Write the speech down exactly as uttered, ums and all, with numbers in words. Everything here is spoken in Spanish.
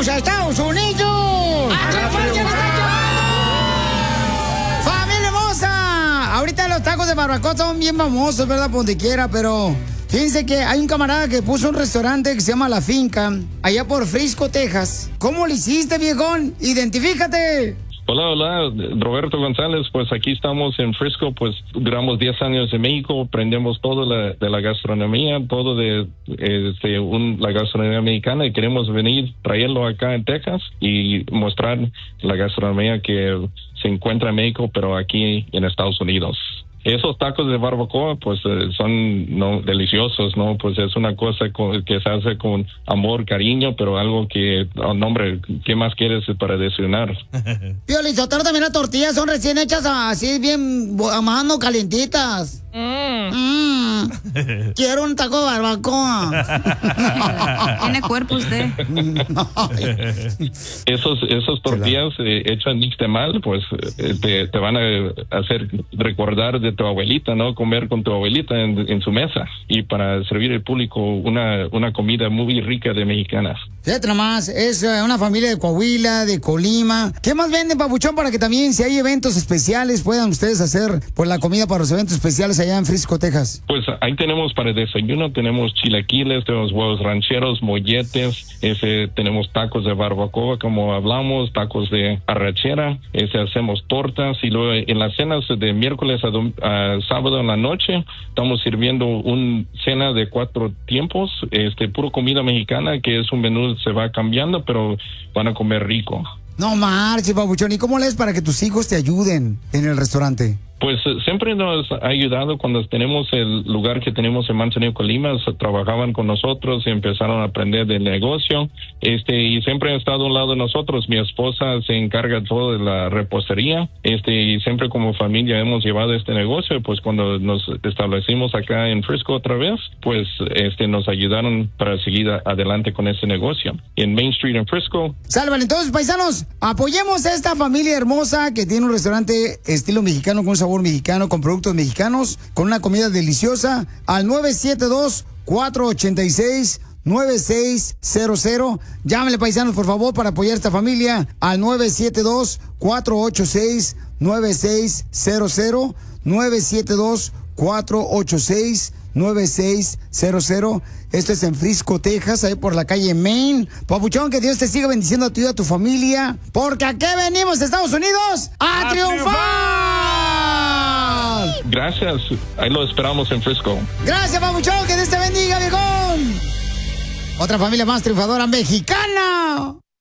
¡Vamos a Estados Unidos! ¡Familia hermosa! Ahorita los tacos de barbacoa son bien famosos, ¿verdad? Por donde quiera, pero fíjense que hay un camarada que puso un restaurante que se llama La Finca, allá por Frisco, Texas. ¿Cómo lo hiciste, viejón? ¡Identifícate! Hola, hola, Roberto González, pues aquí estamos en Frisco, pues duramos diez años en México, aprendemos todo la, de la gastronomía, todo de este, un, la gastronomía mexicana y queremos venir, traerlo acá en Texas y mostrar la gastronomía que se encuentra en México, pero aquí en Estados Unidos. Esos tacos de barbacoa, pues, eh, son no deliciosos, ¿no? Pues es una cosa con, que se hace con amor, cariño, pero algo que, oh, no, hombre, ¿qué más quieres para desayunar? Piolín Sotelo, también las tortillas son recién hechas así, bien a mano, calientitas. Mm. Mm. Quiero un taco de barbacoa. Tiene cuerpo usted. Esos, esos tortillas eh, hechas nixtamal, pues, eh, te, te van a hacer recordar de tu abuelita, ¿no? Comer con tu abuelita en, en su mesa y para servir al público una, una comida muy rica de mexicanas. Fíjate nomás, es uh, una familia de Coahuila, de Colima. ¿Qué más venden, papuchón, para que también, si hay eventos especiales, puedan ustedes hacer pues la comida para los eventos especiales allá en Frisco, Texas? Pues ahí tenemos para desayuno, tenemos chilaquiles, tenemos huevos rancheros, molletes, ese, tenemos tacos de barbacoa, como hablamos, tacos de arrachera, ese, hacemos tortas y luego en las cenas de miércoles a, dom- a sábado en la noche estamos sirviendo un cena de cuatro tiempos, este, puro comida mexicana, que es un menú se va cambiando, pero van a comer rico. No marches, papuchón. ¿Y cómo le es para que tus hijos te ayuden en el restaurante? Pues eh, siempre nos ha ayudado cuando tenemos el lugar que tenemos en Manzanillo, Colima, se trabajaban con nosotros y empezaron a aprender del negocio, este, y siempre han estado a un lado de nosotros. Mi esposa se encarga todo de la repostería, este, y siempre como familia hemos llevado este negocio. Pues cuando nos establecimos acá en Frisco otra vez, pues este, nos ayudaron para seguir a- adelante con ese negocio. En Main Street en Frisco. Salvan, entonces, paisanos, apoyemos a esta familia hermosa que tiene un restaurante estilo mexicano con un sabor mexicano, con productos mexicanos, con una comida deliciosa, al nueve siete dos, cuatro ocho seis, nueve seis cero cero. Llámenle, paisanos, por favor, para apoyar a esta familia al nueve siete dos, cuatro ocho seis, nueve seis cero cero, nueve siete dos, cuatro ocho seis, nueve seis cero cero. Esto es en Frisco, Texas, ahí por la calle Main. Papuchón, que Dios te siga bendiciendo a ti y a tu familia, porque aquí venimos, Estados Unidos, a, ¡A triunfar! Gracias, ahí lo esperamos en Frisco. Gracias, papuchón, que Dios te bendiga, viejón. Otra familia más triunfadora mexicana.